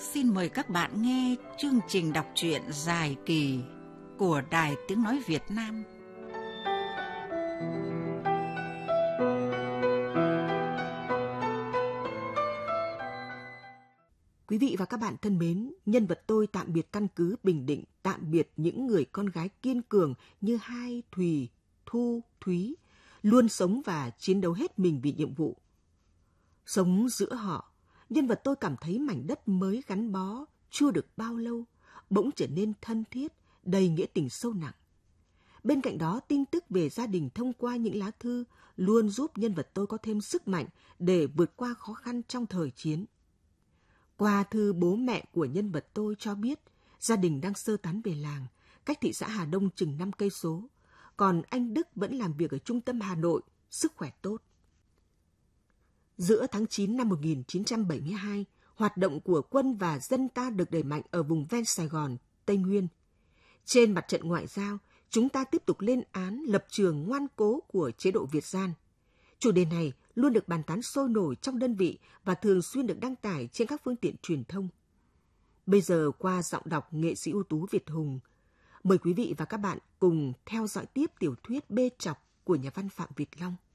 Xin mời các bạn nghe chương trình đọc truyện dài kỳ của Đài Tiếng Nói Việt Nam. Quý vị và các bạn thân mến, nhân vật tôi tạm biệt căn cứ Bình Định, tạm biệt những người con gái kiên cường như Hai, Thùy, Thu, Thúy, luôn sống và chiến đấu hết mình vì nhiệm vụ. Sống giữa họ, nhân vật tôi cảm thấy mảnh đất mới gắn bó, chưa được bao lâu, bỗng trở nên thân thiết, đầy nghĩa tình sâu nặng. Bên cạnh đó, tin tức về gia đình thông qua những lá thư luôn giúp nhân vật tôi có thêm sức mạnh để vượt qua khó khăn trong thời chiến. Qua thư bố mẹ của nhân vật tôi cho biết, gia đình đang sơ tán về làng, cách thị xã Hà Đông chừng 5 cây số, còn anh Đức vẫn làm việc ở trung tâm Hà Nội, sức khỏe tốt. Giữa tháng 9 năm 1972, hoạt động của quân và dân ta được đẩy mạnh ở vùng ven Sài Gòn, Tây Nguyên. Trên mặt trận ngoại giao, chúng ta tiếp tục lên án lập trường ngoan cố của chế độ Việt gian. Chủ đề này luôn được bàn tán sôi nổi trong đơn vị và thường xuyên được đăng tải trên các phương tiện truyền thông. Bây giờ qua giọng đọc nghệ sĩ ưu tú Việt Hùng, mời quý vị và các bạn cùng theo dõi tiếp tiểu thuyết Bê Trọc của nhà văn Phạm Việt Long.